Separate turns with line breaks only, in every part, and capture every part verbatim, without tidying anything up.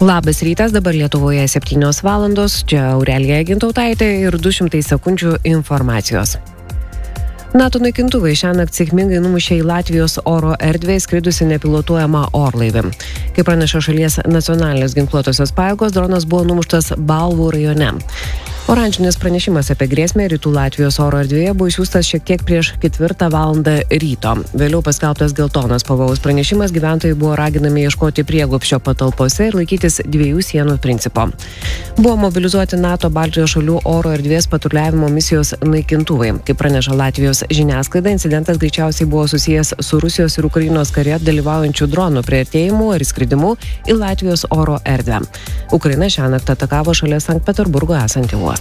Labas rytas, dabar Lietuvoje septynios valandos, čia Aurelija Gintautaitė ir du šimtai sekundžių informacijos. NATO naikintuvai šiąnakt sėkmingai numušė į Latvijos oro erdvę skridusi nepilotuojamą orlaivį. Kaip praneša šalies nacionalinės ginkluotosios pajėgos, dronas buvo numuštas Balvų rajone. Oranžinis pranešimas apie grėsmę rytų Latvijos oro erdvėje buvo išsiųstas šiek tiek prieš ketvirtą valandą ryto. Vėliau paskelbtas geltonas pavojaus pranešimas, gyventojai buvo raginami ieškoti prieglobsčio patalpose ir laikytis dviejų sienų principo. Buvo mobilizuoti NATO Baltijos šalių oro erdvės patruliavimo misijos naikintuvai. Kaip praneša Latvijos žiniasklaida, incidentas greičiausiai buvo susijęs su Rusijos ir Ukrainos kare dalyvaujančių dronų priartėjimu ar įskridimu į Latvijos oro erdvę. Ukraina šiąnakt atakavo šalia Sankt Peterburgo esantį uostą.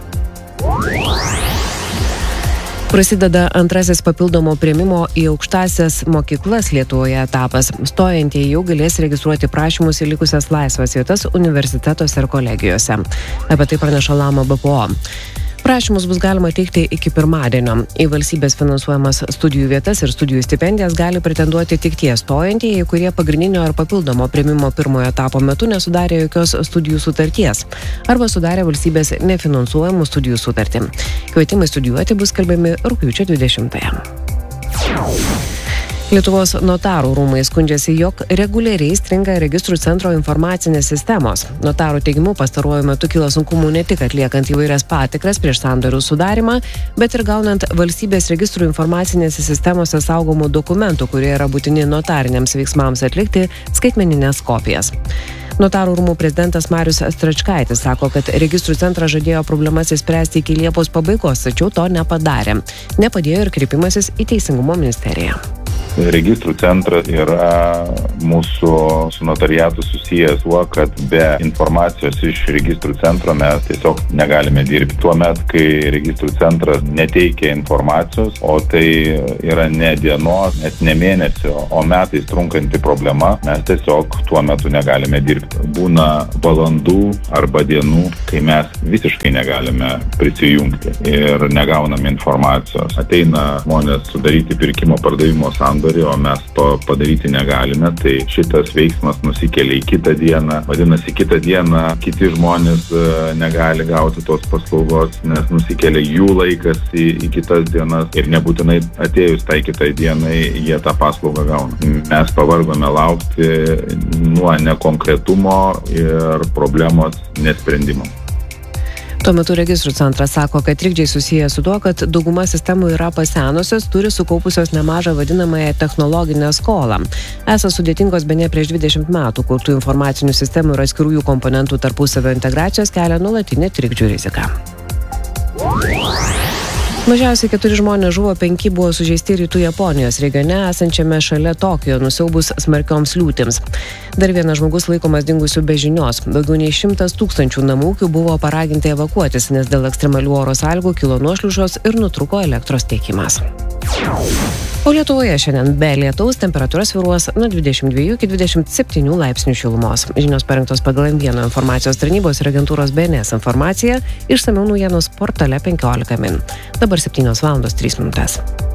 Prasideda antrasis papildomo priėmimo į aukštąsias mokyklas Lietuvoje etapas. Stojantieji jau galės registruoti prašymus į likusias laisvas vietas universitetuose ir kolegijose. Apie tai praneša Lama B P O. Prašymus bus galima teikti iki pirmadienio. Į valstybės finansuojamas studijų vietas ir studijų stipendijas gali pretenduoti tik tie stojantieji, kurie pagrindinio ar papildomo priėmimo pirmojo etapo metu nesudarė jokios studijų sutarties arba sudarė valstybės nefinansuojamų studijų sutartį. Kvietimai studijuoti bus skelbiami rugpjūčio dvidešimtąją. Lietuvos notarų rūmai skundžiasi, jog reguliariai stringa registrų centro informacinės sistemos. Notarų teigimu pastaruoju metu kilo sunkumų ne tik atliekant įvairias patikras prieš sandorių sudarimą, bet ir gaunant valstybės registrų informacinėse sistemose saugomų dokumentų, kurie yra būtini notariniams veiksmams atlikti, skaitmeninės kopijas. Notarų rūmų prezidentas Marius Stračkaitis sako, kad registrų centras žadėjo problemas išspręsti iki Liepos pabaigos, tačiau to nepadarė. Nepadėjo ir kreipimasis į Teisingumo ministeriją.
Registrų centras yra mūsų su notariatu susijęs tuo, kad be informacijos iš registrų centro mes tiesiog negalime dirbti. Tuomet, kai registrų centras neteikia informacijos, o tai yra ne dienos, net ne mėnesio, o metais trunkanti problema, mes tiesiog tuo metu negalime dirbti. Būna valandų arba dienų, kai mes visiškai negalime prisijungti ir negauname informacijos. Ateina žmonės sudaryti pirkimo pardavimo sandorį, o mes to padaryti negalime, tai šitas veiksmas nusikelia į kitą dieną. Vadinasi, kitą dieną kiti žmonės negali gauti tos paslaugos, nes nusikelia jų laikas į, į kitas dienas ir nebūtinai atėjus tai kitai dienai jie tą paslaugą gauna. Mes pavargome laukti nuo nekonkretumo ir problemos nesprendimo.
Tuo metu registrų centras sako, kad trikdžiai susiję su tuo, kad dauguma sistemų yra pasenusios, turi sukaupusios nemažą vadinamąją technologinę skolą. Esą sudėtingos bene prieš dvidešimt metų kurtų informacinių sistemų ir atskirųjų komponentų tarpusavio integracijos kelia nuolatinę trikdžių riziką. Mažiausiai keturi žmonės žuvo, penki buvo sužeisti rytų Japonijos regione esančiame šalia Tokijo nusiaubus smarkioms liūtims. Dar vienas žmogus laikomas dingusių be žinios. Daugiau nei šimtas tūkstančių namų ūkių buvo paraginti evakuotis, nes dėl ekstremalių oro sąlygų kilo nuošliaužos ir nutrūko elektros tiekimas. O Lietuvoje šiandien be lietaus temperatūra svyruos nuo dvidešimt dviejų iki dvidešimt septynių laipsnių šilumos. Žinios parengtos pagal M vienas informacijos tarnybos ir agentūros B N S informaciją, išsamiau naujienos portale penkiolika min. Dabar septynios valandos trys minutės.